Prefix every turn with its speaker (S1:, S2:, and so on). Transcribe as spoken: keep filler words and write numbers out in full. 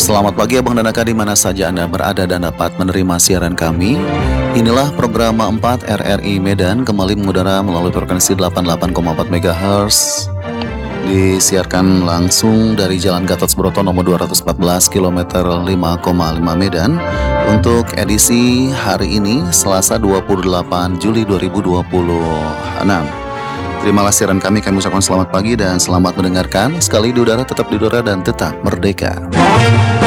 S1: Selamat pagi Abang dan Aka di mana saja Anda berada dan dapat menerima siaran kami. Inilah program empat R R I Medan kembali mengudara melalui frekuensi delapan puluh delapan koma empat megahertz. Disiarkan langsung dari Jalan Gatot Subroto nomor dua ratus empat belas kilometer lima koma lima Medan untuk edisi hari ini Selasa dua puluh delapan Juli dua ribu dua puluh enam. Terimalah siaran kami, kami ucapkan selamat pagi dan selamat mendengarkan. Sekali di udara, tetap di udara dan tetap merdeka.